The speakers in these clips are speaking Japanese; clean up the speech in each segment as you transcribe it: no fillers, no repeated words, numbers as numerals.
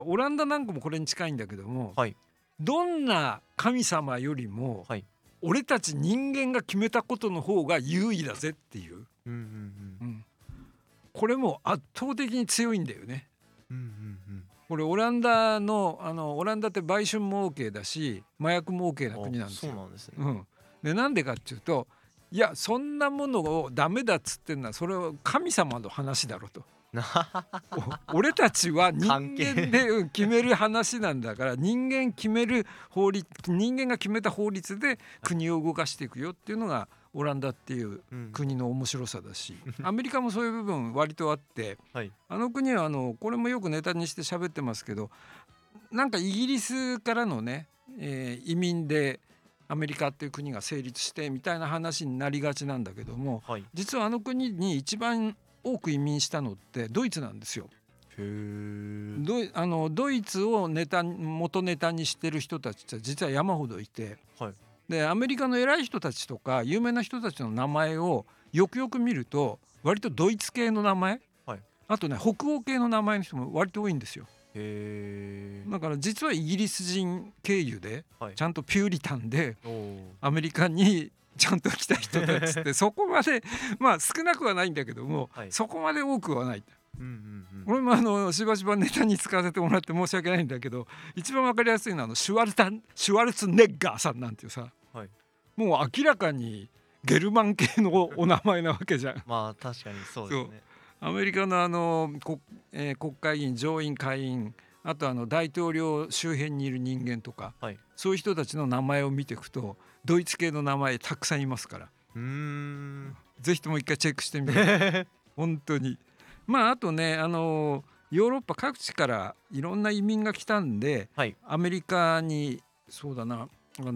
オランダなんかもこれに近いんだけども、 はいどんな神様よりもはい。 俺たち人間が決めたことの方が優位だぜっていう、 うんうんうん、これも圧倒的に強いんだよね。 うんうんこれオランダの、オランダって売春も OK だし麻薬も OK なうん。あ、そう国なんですよ。 なんですね。 でなんでかっていうと、いやそんなものをダメだっつってんのはそれは神様の話だろと。俺たちは人関係間で決める話なんだから、人間決める法律、人間が決めた法律で国を動かしていくよっていうのがオランダっていううん国の面白さだし、アメリカもそういう部分割とあって、 はいあの国はこれもよくネタにして喋ってますけど、なんかイギリスからのね、移民でアメリカっていう国が成立してみたいな話になりがちなんだけども、 はい。 実はあの国に一番多く移民したのってドイツなんですよ。 へえ。 ドイツを元ネタにしてる人たちって実は山ほどいて、 はいでアメリカの偉い人たちとか有名な人たちの名前をよくよく見ると割とドイツ系の名前、 はい。 あとね北欧系の名前の人も割と多いんですよ。 へえ。 だから実はイギリス人経由ではい。 ちゃんとピューリタンでおお。 アメリカにちゃんと来た人たちってそこまでまあ少なくはないんだけども、 はい。 そこまで多くはない。 うんうんうん。 これもしばしばネタに使わせてもらって申し訳ないんだけど、一番わかりやすいのはシュワルツネッガーさんなんていうさ、 はい。 もう明らかにゲルマン系のお名前なわけじゃん。 まあ確かにそうですね。 アメリカの国会議員、上院、下院、あと大統領周辺にいる人間とか、 はい。 そういう人たちの名前を見ていくとドイツ系の名前たくさんいますから、 うーん。 ぜひとも一回チェックしてみて本当に。まああとね、ヨーロッパ各地からいろんな移民が来たんで、 はい。 アメリカにそうだな、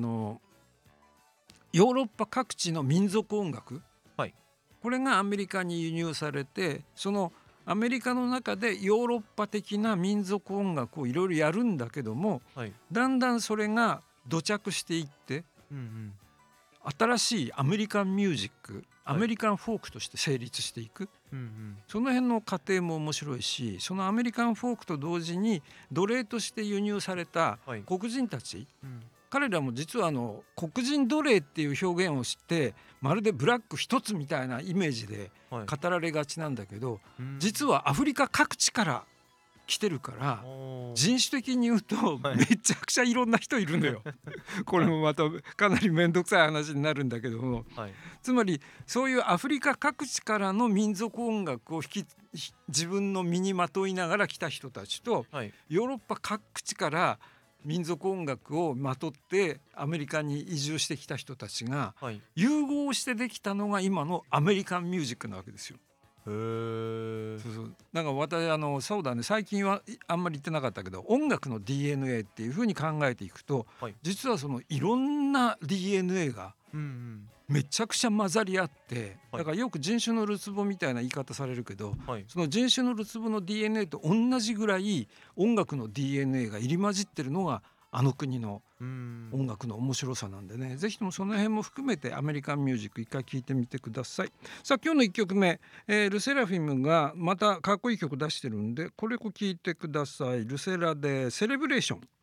ヨーロッパ各地の民族音楽、 はい。 これがアメリカに輸入されて、そのアメリカの中でヨーロッパ的な民族音楽をいろいろやるんだけども、 はい。 だんだんそれが土着していってうんうん新しいアメリカンミュージック、アはいメリカンフォークとして成立していく、 うんうんその辺の過程も面白いし、そのアメリカンフォークと同時に奴隷として輸入されたはい。 黒人たち、 うん彼らも実は黒人奴隷っていう表現をしてまるでブラック一つみたいなイメージではい。 語られがちなんだけど、 うん実はアフリカ各地から来てるからおー人種的に言うとはいめちゃくちゃいろんな人いるのよ。これもまたかなり面倒くさい話になるんだけども、 はい。 つまりそういうアフリカ各地からの民族音楽を自分の身にまといながら来た人たちと、 はい。 ヨーロッパ各地から民族音楽をまとってアメリカに移住してきた人たちがはい。 融合してできたのが今のアメリカンミュージックなわけですよ。 へえ。 そうそう、だから私そうだね、最近はあんまり言ってなかったけど音楽の DNA っていう風に考えていくと、 はい実はそのいろんな DNA がうんうんめちゃくちゃ混ざり合ってはいだからよく人種のるつぼみたいな言い方されるけど、 はい。 その人種のるつぼの DNA と同じぐらい音楽の DNA が入り混じってるのがあの国のうん音楽の面白さなんでね、ぜひともその辺も含めてアメリカンミュージック一回聴いてみてください。さあ今日の1曲目、ルセラフィムがまたかっこいい曲出してるんでこれを聴いてください。ルセラでセレブレーション。